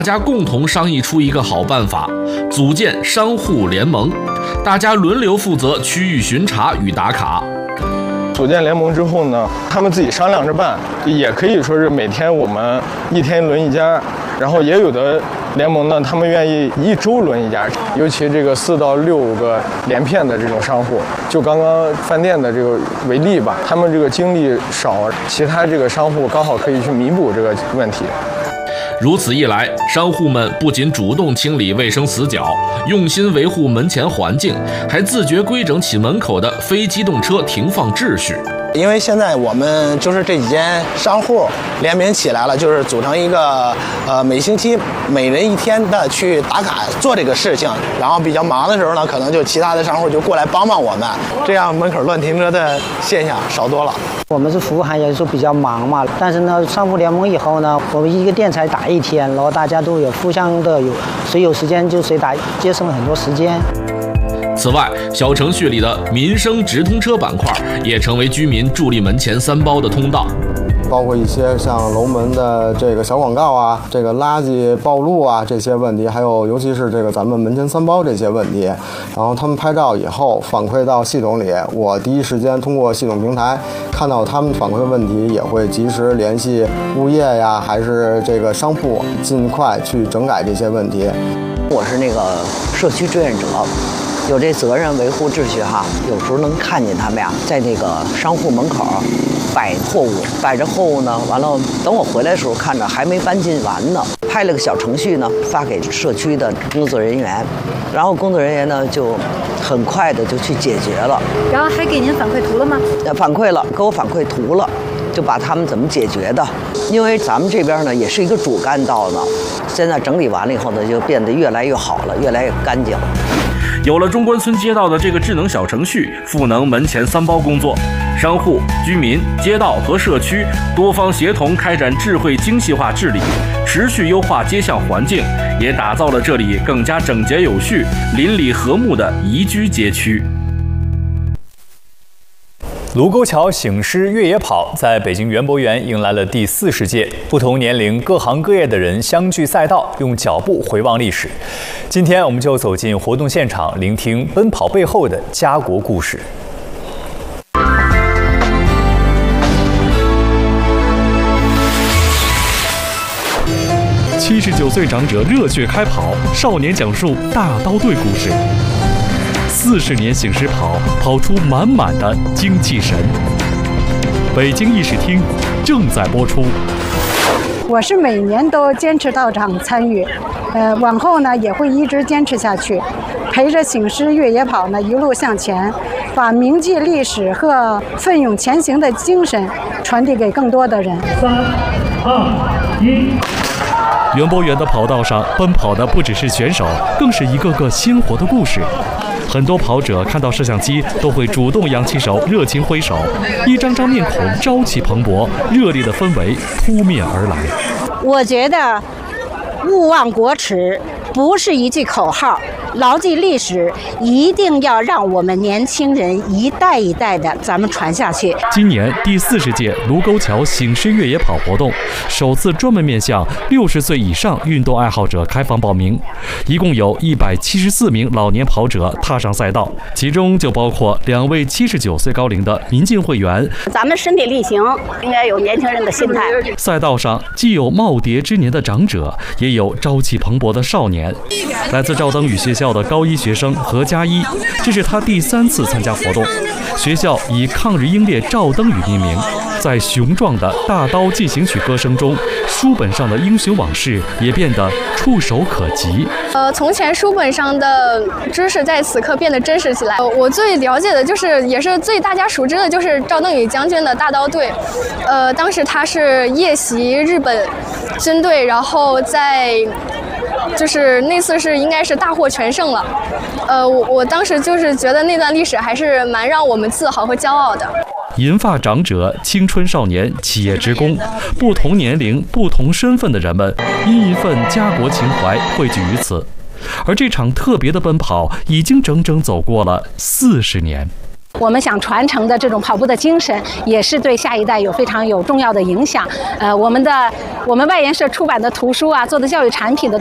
大家共同商议出一个好办法，组建商户联盟，大家轮流负责区域巡查与打卡。 组建联盟之后呢，他们自己商量着办，也可以说是每天我们一天轮一家，然后也有的联盟呢，他们愿意一周轮一家，尤其这个4到6个连片的这种商户，就刚刚饭店的这个为例吧，他们这个精力少，其他这个商户刚好可以去弥补这个问题。 如此一来，商户们不仅主动清理卫生死角，用心维护门前环境，还自觉规整起门口的非机动车停放秩序。 因为现在我们就是这几间商户联名起来了，就是组成一个每星期每人1天的去打卡做这个事情，然后比较忙的时候呢，可能就其他的商户就过来帮帮我们，这样门口乱停车的现象少多了。 我们是服务行业，就比较忙嘛，但是呢，商户联盟以后呢，我们一个店才打1天，然后大家都有互相的谁有时间就谁打，节省了很多时间。 此外，小程序里的民生直通车板块也成为居民助力门前3包的通道， 包括一些像楼门的这个小广告啊，这个垃圾暴露啊这些问题，还有尤其是这个咱们门前3包这些问题，然后他们拍照以后反馈到系统里，我第一时间通过系统平台看到他们反馈的问题，也会及时联系物业呀，还是这个商铺，尽快去整改这些问题。 我是那个社区志愿者，有这责任维护秩序哈。有时候能看见他们呀，在那个商户门口摆货物，摆着货物呢，完了等我回来的时候，看着还没搬进完呢，拍了个小程序呢，发给社区的工作人员，然后工作人员呢就很快的就去解决了。 然后还给您反馈图了吗？ 反馈了，给我反馈图了。就把他们怎么解决的，因为咱们这边呢也是一个主干道呢，现在整理完了以后呢，就变得越来越好了，越来越干净。 有了中关村街道的这个智能小程序，赋能门前3包工作，商户、居民、街道和社区多方协同开展智慧精细化治理，持续优化街巷环境，也打造了这里更加整洁有序、邻里和睦的宜居街区。 卢沟桥醒狮越野跑在北京园博园迎来了第40届，不同年龄、各行各业的人相聚赛道，用脚步回望历史。今天我们就走进活动现场，聆听奔跑背后的家国故事。 79岁长者热血开跑，少年讲述大刀队故事。40年醒狮跑，跑出满满的精气神。北京议事厅正在播出。 我是每年都坚持到场参与，往后呢也会一直坚持下去，陪着醒狮越野跑呢一路向前，把铭记历史和奋勇前行的精神传递给更多的人。 3、2、1。园博园的跑道上奔跑的不只是选手，更是一个个鲜活的故事。很多跑者看到摄像机都会主动扬起手，热情挥手，一张张面孔朝气蓬勃，热烈的氛围扑面而来。 我觉得勿忘国耻不是一句口号，牢记历史一定要让我们年轻人一代一代的咱们传下去。 今年第40届卢沟桥醒狮越野跑活动首次专门面向60岁以上运动爱好者开放报名，一共有174名老年跑者踏上赛道，其中就包括2位79岁高龄的民进会员。 咱们身体力行，应该有年轻人的心态。 赛道上既有耄耋之年的长者，也有朝气蓬勃的少年。来自赵登禹学校的高1学生何佳一，这是他第3次参加活动。学校以抗日英烈赵登禹命名，在雄壮的大刀进行曲歌声中，书本上的英雄往事也变得触手可及。 从前书本上的知识在此刻变得真实起来。我最了解的就是，也是最大家熟知的，就是赵登禹将军的大刀队。当时他是夜袭日本军队，然后就是那次是应该是大获全胜了。我当时就是觉得那段历史还是蛮让我们自豪和骄傲的。 银发长者、青春少年、企业职工，不同年龄、不同身份的人们，因一份家国情怀汇聚于此。而这场特别的奔跑，已经整整走过了40年。 我们想传承的这种跑步的精神，也是对下一代非常有重要的影响。我们外研社出版的图书啊，做的教育产品的。